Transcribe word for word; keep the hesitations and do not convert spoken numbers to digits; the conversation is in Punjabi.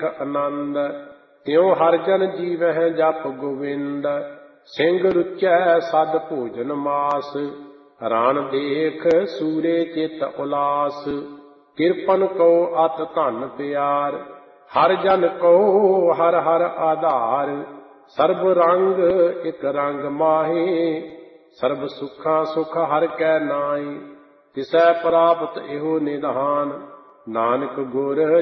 ਦੇਖ ਆਨੰਦ। ਤਿਉ ਹਰਿ ਜਨ ਜੀਵਹਿ ਜਪ ਗੋਵਿੰਦ। ਸਿੰਘ ਰੁਚੈ ਸਦ ਭੋਜਨ ਮਾਸ। ਰਾਣ ਦੇਖ ਸੂਰੇ ਚਿਤ ਉਲਾਸ। ਕਿਰਪਨ ਕਉ ਅਤ ਧਨ ਪਿਆਰ। ਹਰਿ ਜਨ ਕਉ ਹਰਿ ਹਰਿ ਆਧਾਰ। ਸਰਬ ਰੰਗ ਇਕ ਰੰਗ ਮਾਹੇ। ਸਰਬ ਸੁਖਾਂ ਸੁਖ ਹਰਿ ਕੈ ਨਾਏ। ਤਿਸੈ ਪ੍ਰਾਪਤ ਇਹੋ ਨਿਧਾਨ। ਨਾਨਕ ਗੁਰ